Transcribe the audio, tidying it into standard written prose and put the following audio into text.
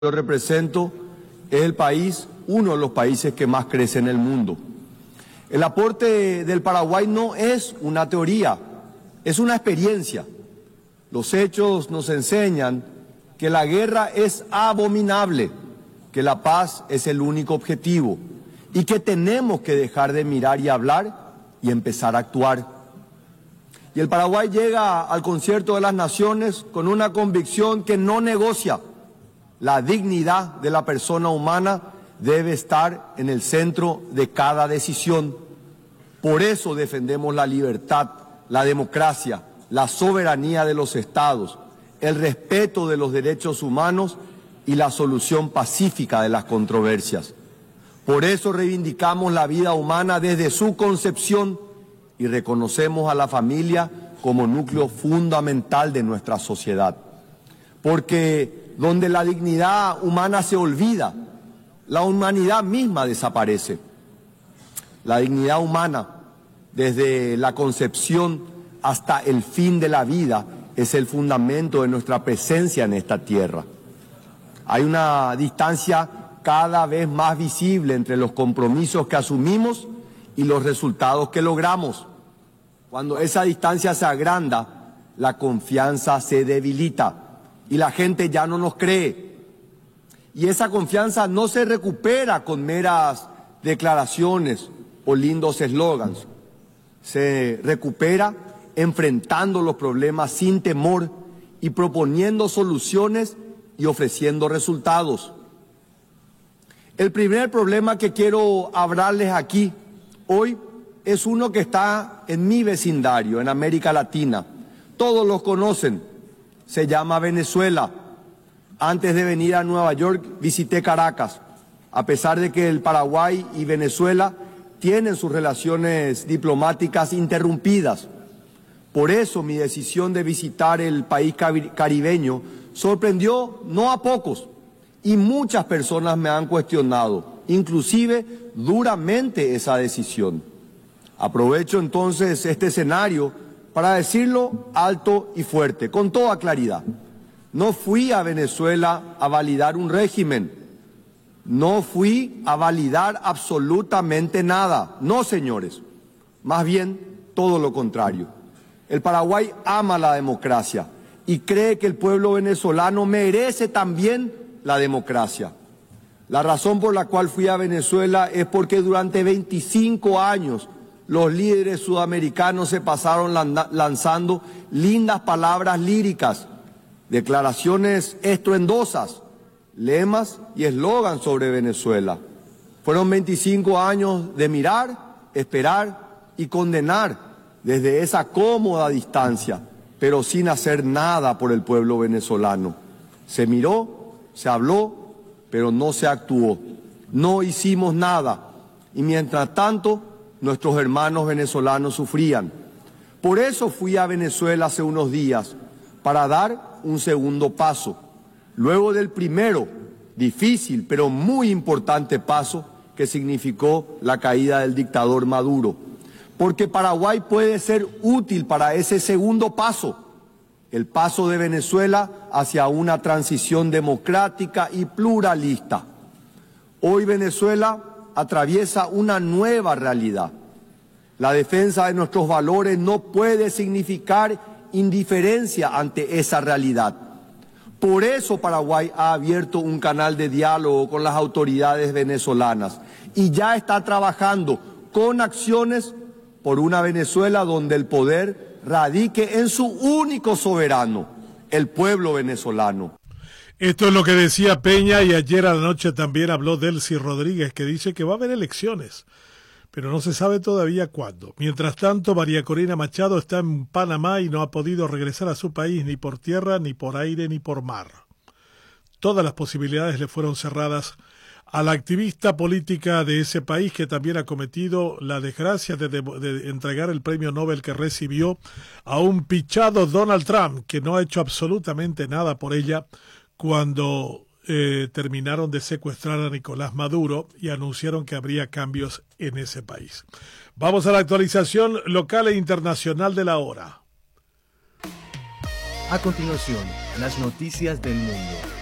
yo represento es el país, uno de los países que más crece en el mundo. El aporte del Paraguay no es una teoría, es una experiencia. Los hechos nos enseñan que la guerra es abominable, que la paz es el único objetivo y que tenemos que dejar de mirar y hablar y empezar a actuar. Y el Paraguay llega al Concierto de las Naciones con una convicción que no negocia. La dignidad de la persona humana debe estar en el centro de cada decisión. Por eso defendemos la libertad, la democracia, la soberanía de los estados, el respeto de los derechos humanos y la solución pacífica de las controversias. Por eso reivindicamos la vida humana desde su concepción y reconocemos a la familia como núcleo fundamental de nuestra sociedad. Porque donde la dignidad humana se olvida, la humanidad misma desaparece. La dignidad humana, desde la concepción hasta el fin de la vida, es el fundamento de nuestra presencia en esta tierra. Hay una distancia cada vez más visible entre los compromisos que asumimos y los resultados que logramos. Cuando esa distancia se agranda, la confianza se debilita y la gente ya no nos cree. Y esa confianza no se recupera con meras declaraciones o lindos eslogans. Se recupera enfrentando los problemas sin temor y proponiendo soluciones y ofreciendo resultados. El primer problema que quiero hablarles aquí hoy es uno que está en mi vecindario, en América Latina. Todos los conocen, se llama Venezuela. Antes de venir a Nueva York visité Caracas, a pesar de que el Paraguay y Venezuela tienen sus relaciones diplomáticas interrumpidas. Por eso mi decisión de visitar el país caribeño sorprendió no a pocos y muchas personas me han cuestionado, inclusive duramente, esa decisión. Aprovecho entonces este escenario para decirlo alto y fuerte, con toda claridad. No fui a Venezuela a validar un régimen, no fui a validar absolutamente nada, no señores, más bien todo lo contrario. El Paraguay ama la democracia y cree que el pueblo venezolano merece también la democracia. La razón por la cual fui a Venezuela es porque durante 25 años los líderes sudamericanos se pasaron lanzando lindas palabras líricas, declaraciones estruendosas, lemas y eslogans sobre Venezuela. Fueron 25 años de mirar, esperar y condenar desde esa cómoda distancia, pero sin hacer nada por el pueblo venezolano. Se miró, se habló, pero no se actuó. No hicimos nada. Y mientras tanto, nuestros hermanos venezolanos sufrían. Por eso fui a Venezuela hace unos días, para dar un segundo paso. Luego del primero, difícil pero muy importante paso que significó la caída del dictador Maduro. Porque Paraguay puede ser útil para ese segundo paso, el paso de Venezuela hacia una transición democrática y pluralista. Hoy Venezuela atraviesa una nueva realidad. La defensa de nuestros valores no puede significar indiferencia ante esa realidad. Por eso Paraguay ha abierto un canal de diálogo con las autoridades venezolanas y ya está trabajando con acciones por una Venezuela donde el poder radique en su único soberano, el pueblo venezolano. Esto es lo que decía Peña, y ayer a la noche también habló Delcy Rodríguez, que dice que va a haber elecciones, pero no se sabe todavía cuándo. Mientras tanto, María Corina Machado está en Panamá y no ha podido regresar a su país ni por tierra, ni por aire, ni por mar. Todas las posibilidades le fueron cerradas a la activista política de ese país, que también ha cometido la desgracia de entregar el premio Nobel que recibió a un pichado Donald Trump, que no ha hecho absolutamente nada por ella cuando terminaron de secuestrar a Nicolás Maduro y anunciaron que habría cambios en ese país. Vamos a la actualización local e internacional de la hora. A continuación, las noticias del mundo.